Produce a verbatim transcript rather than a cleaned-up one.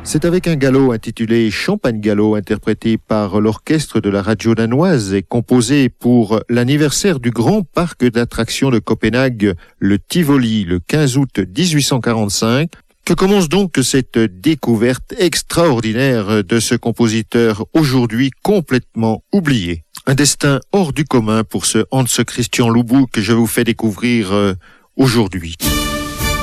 C'est avec un galop intitulé Champagne Galop, interprété par l'orchestre de la radio danoise et composé pour l'anniversaire du grand parc d'attractions de Copenhague, le Tivoli, le quinze août dix-huit cent quarante-cinq, que commence donc cette découverte extraordinaire de ce compositeur aujourd'hui complètement oublié. Un destin hors du commun pour ce Hans Christian Loubou que je vous fais découvrir aujourd'hui.